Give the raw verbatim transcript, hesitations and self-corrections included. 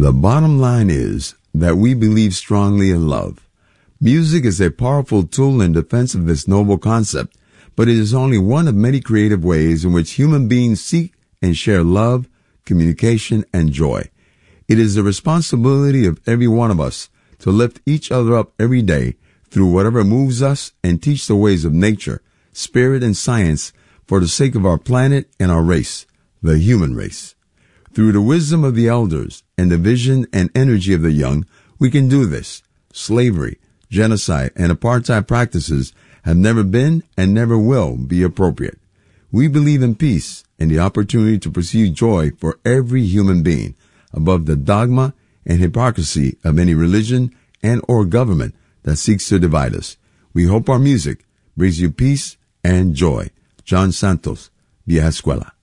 The bottom line is that we believe strongly in love. Music is a powerful tool in defense of this noble concept, but it is only one of many creative ways in which human beings seek and share love, communication, and joy. It is the responsibility of every one of us to lift each other up every day through whatever moves us and teach the ways of nature, spirit, and science for the sake of our planet and our race, the human race. Through the wisdom of the elders and the vision and energy of the young, we can do this. Slavery, genocide, and apartheid practices have never been and never will be appropriate. We believe in peace and the opportunity to pursue joy for every human being, above the dogma and hypocrisy of any religion and or government that seeks to divide us. We hope our music brings you peace and joy. John Santos, Vieja Escuela.